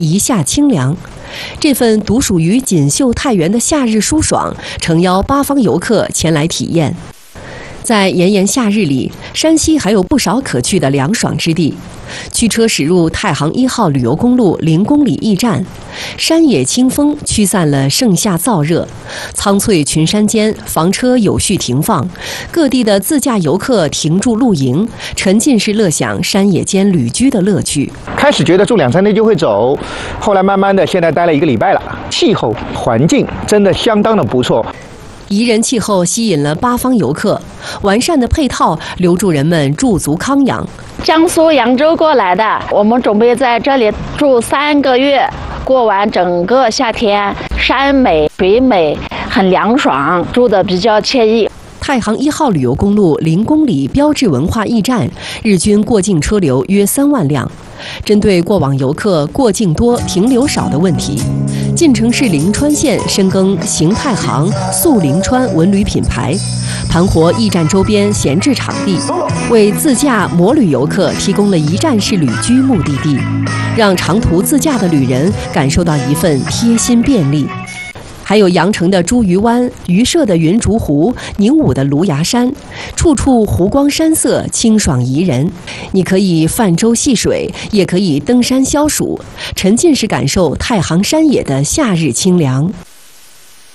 一夏清凉。这份独属于锦绣太原的夏日舒爽，诚邀八方游客前来体验。在炎炎夏日里，山西还有不少可去的凉爽之地。驱车驶入太行1号旅游公路0公里驿站，山野清风驱散了盛夏燥热，苍翠群山间，房车有序停放，各地的自驾游客停住露营，沉浸式乐享山野间旅居的乐趣。 开始觉得住2-3天就会走，后来慢慢的，现在待了1个礼拜了，气候环境真的相当的不错。 宜人气候吸引了八方游客，完善的配套留住人们驻足康养。 江苏扬州过来的，我们准备在这里住3个月，过完整个夏天，山美水美，很凉爽，住得比较惬意。 太行1号旅游公路0公里标志文化驿站，日均过境车流约3万辆。针对过往游客过境多、停留少的问题，晋城市临川县深耕行太行、宿临川文旅品牌，盘活驿站周边闲置场地，为自驾摩旅游客提供了一站式旅居目的地，让长途自驾的旅人感受到一份贴心便利。还有羊城的茱萸湾、榆社的云竹湖、宁武的芦芽山，处处湖光山色，清爽宜人。你可以泛舟戏水，也可以登山消暑，沉浸式感受太行山野的夏日清凉。